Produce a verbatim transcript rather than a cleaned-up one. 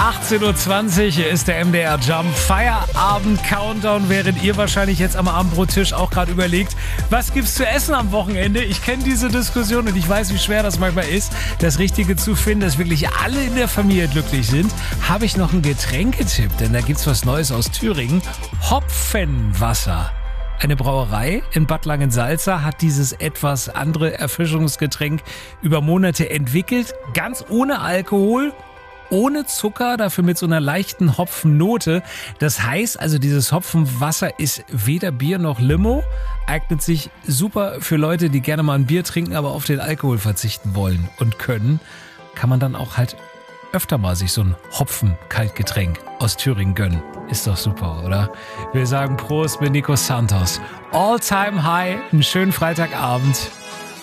achtzehn Uhr zwanzig, hier ist der M D R Jump Feierabend Countdown, während ihr wahrscheinlich jetzt am Abendbrottisch auch gerade überlegt, was gibt's zu essen am Wochenende? Ich kenne diese Diskussion und ich weiß, wie schwer das manchmal ist, das Richtige zu finden, dass wirklich alle in der Familie glücklich sind. Habe ich noch einen Getränketipp, denn da gibt's was Neues aus Thüringen. Hopfenwasser. Eine Brauerei in Bad Langensalza hat dieses etwas andere Erfrischungsgetränk über Monate entwickelt, ganz ohne Alkohol, ohne Zucker, dafür mit so einer leichten Hopfennote. Das heißt also, dieses Hopfenwasser ist weder Bier noch Limo, eignet sich super für Leute, die gerne mal ein Bier trinken, aber auf den Alkohol verzichten wollen und können. Kann man dann auch halt öfter mal sich so ein Hopfen-Kaltgetränk aus Thüringen gönnen. Ist doch super, oder? Wir sagen Prost mit Nico Santos. All time high, einen schönen Freitagabend.